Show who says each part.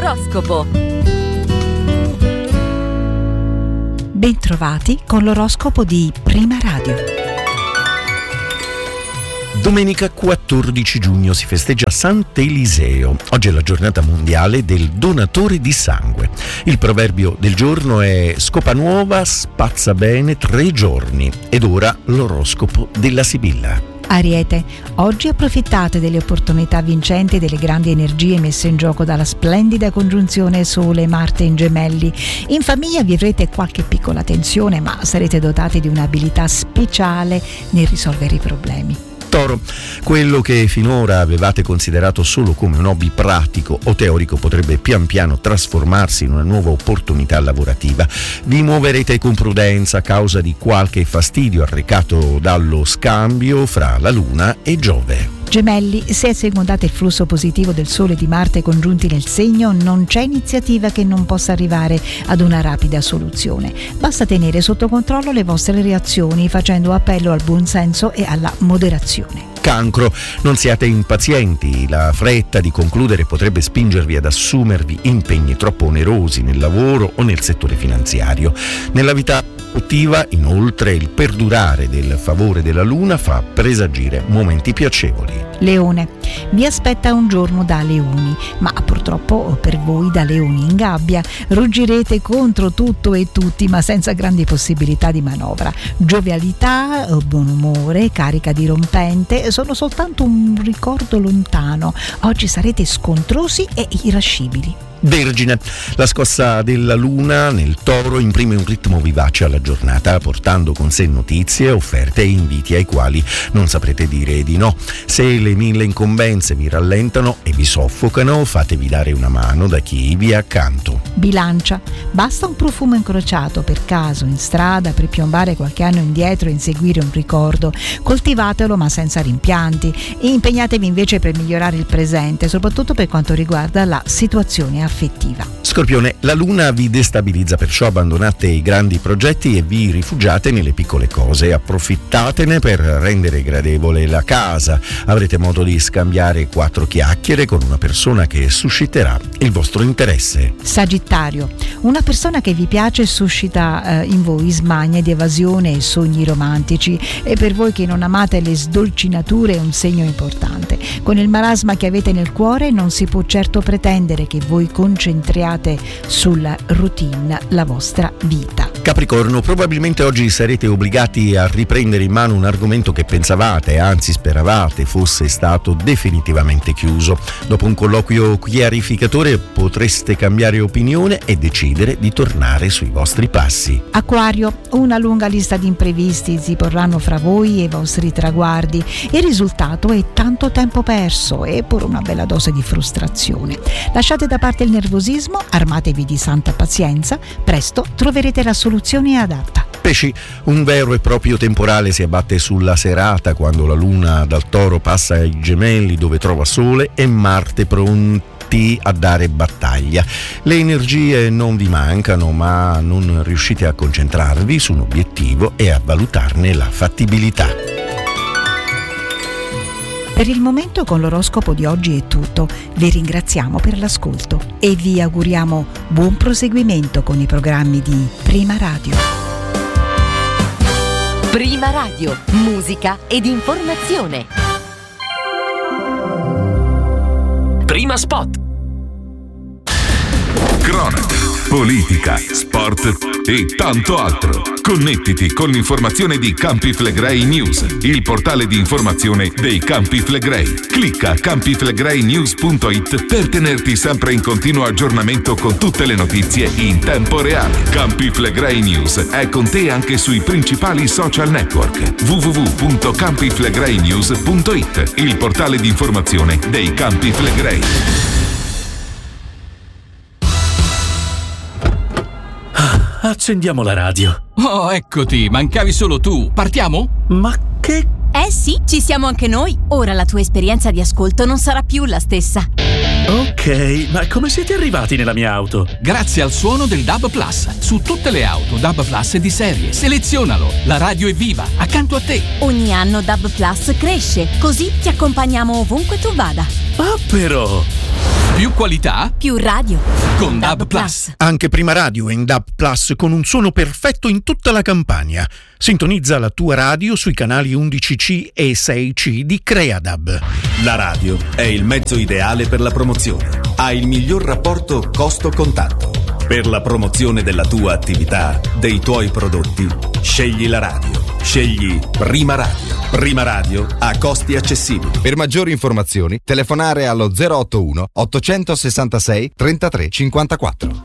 Speaker 1: L'oroscopo.
Speaker 2: Bentrovati con l'oroscopo di Prima Radio.
Speaker 3: Domenica 14 giugno si festeggia Sant'Eliseo. Oggi è la giornata mondiale del donatore di sangue. Il proverbio del giorno è: scopa nuova spazza bene 3 giorni. Ed ora l'oroscopo della Sibilla.
Speaker 2: Ariete, oggi approfittate delle opportunità vincenti e delle grandi energie messe in gioco dalla splendida congiunzione Sole-Marte in Gemelli. In famiglia vi avrete qualche piccola tensione, ma sarete dotati di un'abilità speciale nel risolvere i problemi.
Speaker 3: Toro, quello che finora avevate considerato solo come un hobby pratico o teorico potrebbe pian piano trasformarsi in una nuova opportunità lavorativa. Vi muoverete con prudenza a causa di qualche fastidio arrecato dallo scambio fra la Luna e Giove.
Speaker 2: Gemelli, se assecondate il flusso positivo del Sole e di Marte congiunti nel segno, non c'è iniziativa che non possa arrivare ad una rapida soluzione. Basta tenere sotto controllo le vostre reazioni facendo appello al buon senso e alla moderazione.
Speaker 3: Cancro, non siate impazienti, la fretta di concludere potrebbe spingervi ad assumervi impegni troppo onerosi nel lavoro o nel settore finanziario. Nella vita attiva, inoltre, il perdurare del favore della Luna fa presagire momenti piacevoli.
Speaker 2: Leone, vi aspetta un giorno da leoni, ma purtroppo per voi da leoni in gabbia. Ruggirete contro tutto e tutti, ma senza grandi possibilità di manovra. Giovialità, buon umore, carica dirompente sono soltanto un ricordo lontano. Oggi sarete scontrosi e irascibili.
Speaker 3: Vergine, la scossa della Luna nel Toro imprime un ritmo vivace alla giornata, portando con sé notizie, offerte e inviti ai quali non saprete dire di no. Se le 1000 incombenze vi rallentano e vi soffocano, fatevi dare una mano da chi vi è accanto.
Speaker 2: Bilancia, basta un profumo incrociato per caso in strada per piombare qualche anno indietro e inseguire un ricordo. Coltivatelo ma senza rimpianti e impegnatevi invece per migliorare il presente, soprattutto per quanto riguarda la situazione affettiva.
Speaker 3: Scorpione, la Luna vi destabilizza, perciò abbandonate i grandi progetti e vi rifugiate nelle piccole cose. Approfittatene per rendere gradevole la casa. Avrete modo di scambiare 4 chiacchiere con una persona che susciterà il vostro interesse.
Speaker 2: Sagittario, una persona che vi piace suscita in voi smanie di evasione e sogni romantici, e per voi che non amate le sdolcinature è un segno importante. Con il marasma che avete nel cuore non si può certo pretendere che voi concentriate sulla routine la vostra vita.
Speaker 3: Capricorno, probabilmente oggi sarete obbligati a riprendere in mano un argomento che pensavate, anzi speravate, fosse stato definitivamente chiuso. Dopo un colloquio chiarificatore potreste cambiare opinione e decidere di tornare sui vostri passi.
Speaker 2: Acquario, una lunga lista di imprevisti si porranno fra voi e i vostri traguardi. Il risultato è tanto tempo perso e pure una bella dose di frustrazione. Lasciate da parte il nervosismo, armatevi di santa pazienza, presto troverete la soluzione adatta.
Speaker 3: Pesci, un vero e proprio temporale si abbatte sulla serata quando la Luna dal Toro passa ai Gemelli, dove trova Sole e Marte pronti a dare battaglia. Le energie non vi mancano, ma non riuscite a concentrarvi su un obiettivo e a valutarne la fattibilità.
Speaker 2: Per il momento con l'oroscopo di oggi è tutto. Vi ringraziamo per l'ascolto e vi auguriamo buon proseguimento con i programmi di Prima Radio.
Speaker 1: Prima Radio, musica ed informazione.
Speaker 4: Prima Spot. Cronaca, politica, sport e tanto altro. Connettiti con l'informazione di Campi Flegrei News, il portale di informazione dei Campi Flegrei. Clicca campiflegreinews.it per tenerti sempre in continuo aggiornamento con tutte le notizie in tempo reale. Campi Flegrei News è con te anche sui principali social network. www.campiflegreinews.it, il portale di informazione dei Campi Flegrei.
Speaker 5: Accendiamo la radio.
Speaker 6: Oh, eccoti, mancavi solo tu. Partiamo?
Speaker 5: Ma che...
Speaker 7: sì, ci siamo anche noi. Ora la tua esperienza di ascolto non sarà più la stessa.
Speaker 5: Ok, ma come siete arrivati nella mia auto?
Speaker 6: Grazie al suono del DAB Plus. Su tutte le auto DAB Plus di serie. Selezionalo. La radio è viva, accanto a te.
Speaker 7: Ogni anno DAB Plus cresce, così ti accompagniamo ovunque tu vada.
Speaker 5: Ah, però...
Speaker 6: Più qualità,
Speaker 7: più radio.
Speaker 6: con DAB Plus.
Speaker 3: Anche Prima Radio è in DAB Plus con un suono perfetto in tutta la Campania. Sintonizza la tua radio sui canali 11C e 6C di Creadab.
Speaker 8: La radio è il mezzo ideale per la promozione. Ha il miglior rapporto costo-contatto. Per la promozione della tua attività, dei tuoi prodotti, scegli la radio. Scegli Prima Radio. Prima Radio a costi accessibili.
Speaker 9: Per maggiori informazioni telefonare allo 081 866 33 54.